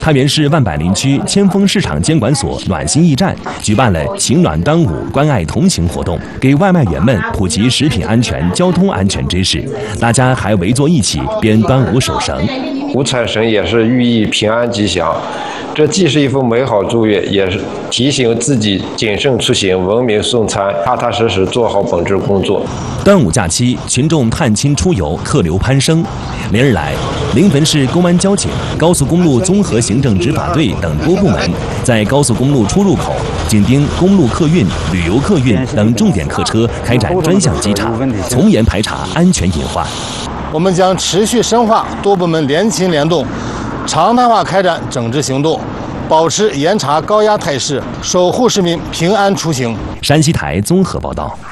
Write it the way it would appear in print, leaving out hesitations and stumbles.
太原市万柏林区千丰市场监管所暖心驿站举办了情暖端午关爱同行活动，给外卖员们普及食品安全、交通安全知识。大家还围坐一起编端午手绳。 五彩绳也是寓意平安吉祥，这既是一幅美好祝愿，也是提醒自己谨慎出行、文明送餐、踏踏实实做好本职工作。 端午假期，群众探亲出游，客流攀升。连日来，临汾市公安交警、高速公路综合行政执法队等多部门在高速公路出入口紧盯公路客运、旅游客运等重点客车开展专项稽查，从严排查安全隐患。 我们将持续深化多部门联勤联动，常态化开展整治行动，保持严查高压态势，守护市民平安出行。 山西台综合报道。